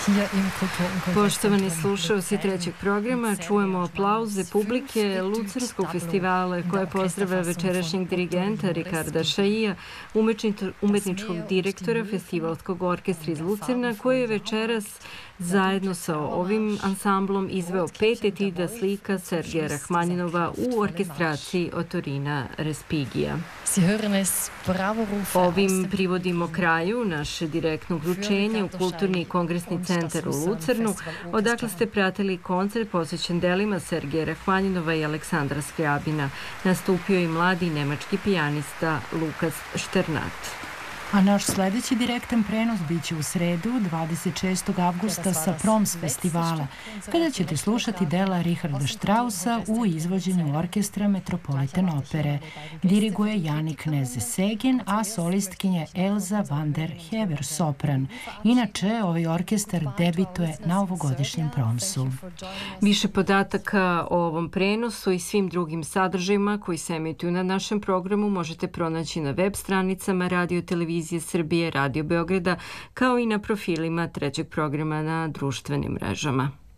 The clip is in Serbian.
Poštovani slušalci trećeg programa, čujemo aplauze publike Lucerskog festivala koje pozdravlja večerašnjeg dirigenta Ricarda Šaija, umetničkog direktora Festivalskog orkestra iz Lucerna, koji je večeras zajedno sa ovim ansamblom izveo 5 etida slika Sergeja Rahmaninova u orkestraciji Ottorina Respigija. Ovim privodimo kraju naše direktno uključenje u Kulturni kongresni centar u Lucernu, odakle ste pratili koncert posvećen delima Sergeja Rahmaninova i Aleksandra Skrjabina. Nastupio i mladi nemački pijanista Lukas Šternat. A naš sledeći direktan prenos biće u sredu, 26. avgusta sa Proms festivala, kada ćete slušati dela Richarda Straussa u izvođenju orkestra Metropolitan opere. Diriguje Janik Neze-Segin, a solistkinje Elza van der Hever sopran. Inače, ovaj orkestar debituje na ovogodišnjem Promsu. Više podataka o ovom prenosu i svim drugim sadržajima koji se emituju na našem programu možete pronaći na web stranicama Radio Televizije Srbije, Radio Beograda, kao i na profilima trećeg programa na društvenim mrežama.